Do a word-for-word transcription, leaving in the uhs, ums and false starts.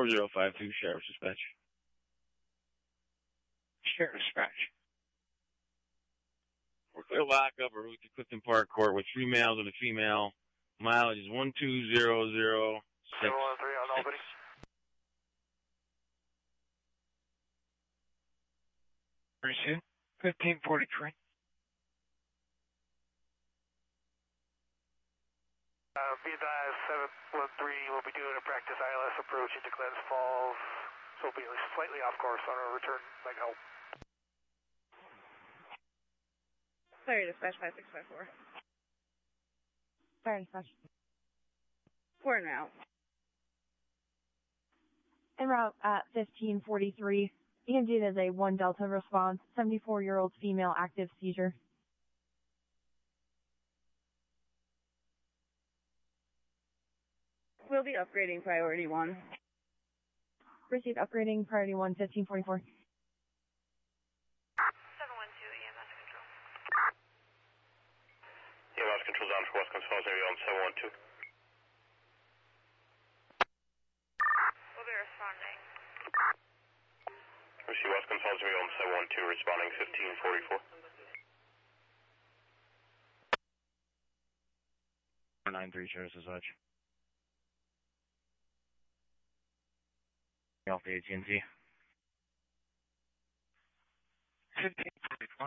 four zero five two, Sheriff's Dispatch. Sheriff's Dispatch. We're clear lockup or route to Clifton Park Court with three males and a female. Mileage is one two zero zero six. seven one three on Albany. Pursuit fifteen forty-three. Uh, be advised, seven one three will be doing a practice I L S approach into Glens Falls, so we'll be slightly off course on our return leg help. Sorry, dispatch five six five four. Sorry, dispatch. Four and out. En route at fifteen forty-three. E M G is a one Delta response, seventy-four-year-old female active seizure. We'll be upgrading priority one. Received upgrading priority one, fifteen forty-four. seven one two E M S control. E M S control down for West Controls area on seven one two. We'll be responding. Receive West Controls area on seven one two, responding fifteen forty-four. nine three, Sheriff's Dispatch. Off the A T and T. fifteen forty-four.